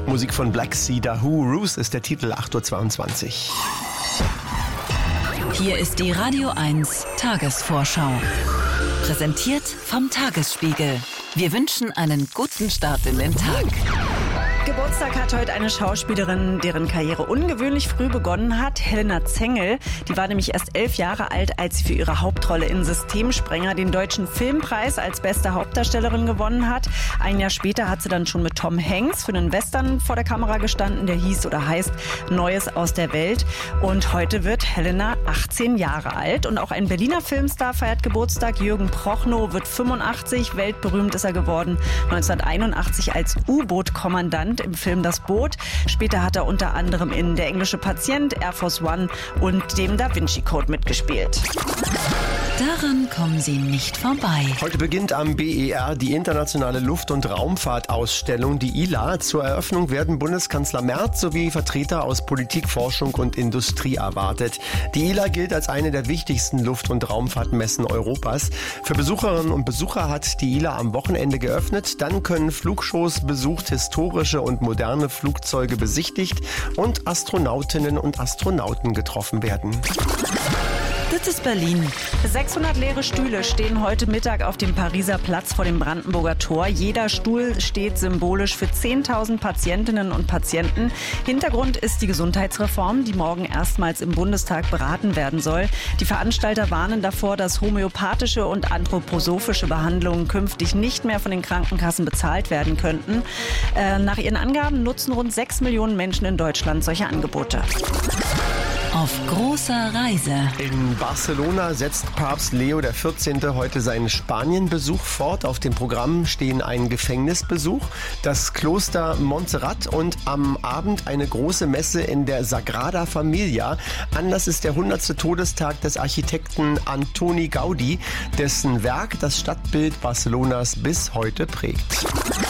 Musik von Black Sea, The Who, Ruth ist der Titel, 8.22 Uhr. Hier ist die Radio 1 Tagesvorschau. Präsentiert vom Tagesspiegel. Wir wünschen einen guten Start in den Tag. Geburtstag hat heute eine Schauspielerin, deren Karriere ungewöhnlich früh begonnen hat, Helena Zengel. Die war nämlich erst 11 Jahre alt, als sie für ihre Hauptrolle in Systemsprenger den Deutschen Filmpreis als beste Hauptdarstellerin gewonnen hat. Ein Jahr später hat sie dann schon mit Tom Hanks für einen Western vor der Kamera gestanden, der hieß oder heißt Neues aus der Welt. Und heute wird Helena 18 Jahre alt. Und auch ein Berliner Filmstar feiert Geburtstag. Jürgen Prochnow wird 85. Weltberühmt ist er geworden 1981 als U-Boot-Kommandant im Film Das Boot. Später hat er unter anderem in Der englische Patient, Air Force One und dem Da Vinci Code mitgespielt. Daran kommen Sie nicht vorbei. Heute beginnt am BER die internationale Luft- und Raumfahrtausstellung, die ILA. Zur Eröffnung werden Bundeskanzler Merz sowie Vertreter aus Politik, Forschung und Industrie erwartet. Die ILA gilt als eine der wichtigsten Luft- und Raumfahrtmessen Europas. Für Besucherinnen und Besucher hat die ILA am Wochenende geöffnet. Dann können Flugshows besucht, historische und moderne Flugzeuge besichtigt und Astronautinnen und Astronauten getroffen werden. Das ist Berlin. 600 leere Stühle stehen heute Mittag auf dem Pariser Platz vor dem Brandenburger Tor. Jeder Stuhl steht symbolisch für 10.000 Patientinnen und Patienten. Hintergrund ist die Gesundheitsreform, die morgen erstmals im Bundestag beraten werden soll. Die Veranstalter warnen davor, dass homöopathische und anthroposophische Behandlungen künftig nicht mehr von den Krankenkassen bezahlt werden könnten. Nach ihren Angaben nutzen rund 6 Millionen Menschen in Deutschland solche Angebote. Auf großer Reise. In Barcelona setzt Papst Leo XIV. Heute seinen Spanienbesuch fort. Auf dem Programm stehen ein Gefängnisbesuch, das Kloster Montserrat und am Abend eine große Messe in der Sagrada Familia. Anlass ist der 100. Todestag des Architekten Antoni Gaudí, dessen Werk das Stadtbild Barcelonas bis heute prägt.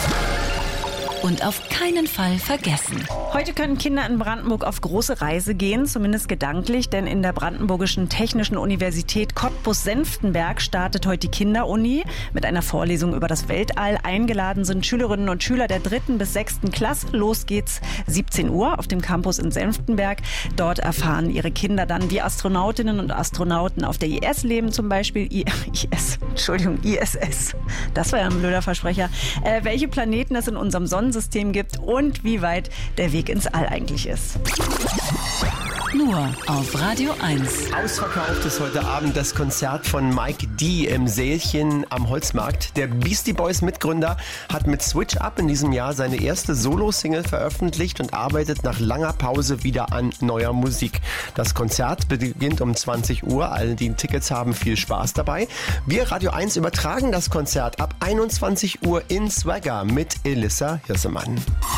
Und auf keinen Fall vergessen. Heute können Kinder in Brandenburg auf große Reise gehen, zumindest gedanklich, denn in der Brandenburgischen Technischen Universität Cottbus-Senftenberg startet heute die Kinderuni mit einer Vorlesung über das Weltall. Eingeladen sind Schülerinnen und Schüler der 3. bis 6. Klasse. Los geht's 17 Uhr auf dem Campus in Senftenberg. Dort erfahren ihre Kinder dann, wie Astronautinnen und Astronauten auf der IS leben, zum Beispiel ISS. Das war ja ein blöder Versprecher. Welche Planeten es in unserem Sonnensystem gibt und wie weit der Weg ins All eigentlich ist. Nur auf Radio 1. Ausverkauft ist heute Abend das Konzert von Mike D. im Sälchen am Holzmarkt. Der Beastie Boys Mitgründer hat mit Switch Up in diesem Jahr seine erste Solo-Single veröffentlicht und arbeitet nach langer Pause wieder an neuer Musik. Das Konzert beginnt um 20 Uhr. Alle, die Tickets haben, viel Spaß dabei. Wir, Radio 1, übertragen das Konzert ab 21 Uhr in Swagger mit Elissa Hirsemann.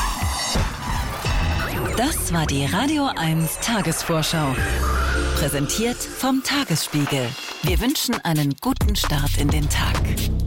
Das war die Radio 1 Tagesvorschau. Präsentiert vom Tagesspiegel. Wir wünschen einen guten Start in den Tag.